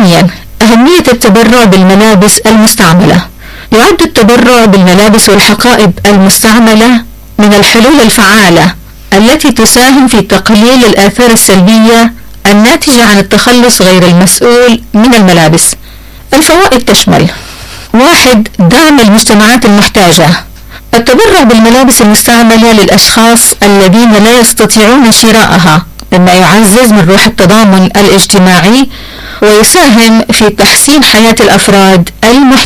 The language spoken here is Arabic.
ثانيا، أهمية التبرع بالملابس المستعملة. يعد التبرع بالملابس والحقائب المستعملة من الحلول الفعالة التي تساهم في تقليل الآثار السلبية الناتجة عن التخلص غير المسؤول من الملابس. الفوائد تشمل: 1. دعم المجتمعات المحتاجة. التبرع بالملابس المستعملة للأشخاص الذين لا يستطيعون شراءها مما يعزز من روح التضامن الاجتماعي ويساهم في تحسين حياة الأفراد المحتاجين.